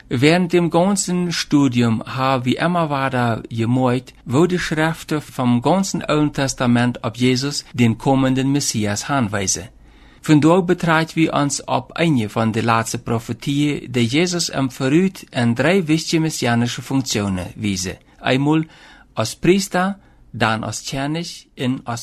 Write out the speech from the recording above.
Während dem ganzen Studium haben wir immer weiter gemerkt, wo die Schriften vom ganzen Alten Testament auf Jesus, den kommenden Messias, hinweisen. Vandaag betrachten wir uns auf eine von den letzten Prophetien, die Jesus im Verrüt in 3 wichtige messianische Funktionen weisen. Einmal als Priester, dann als König und als